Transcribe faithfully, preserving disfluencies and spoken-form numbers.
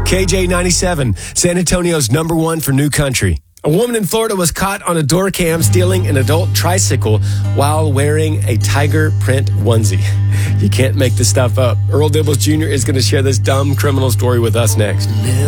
K J ninety-seven, San Antonio's number one for new country. A woman in Florida was caught on a door cam stealing an adult tricycle while wearing a tiger print onesie. You can't make this stuff up. Earl Dibbles Junior is going to share this dumb criminal story with us next.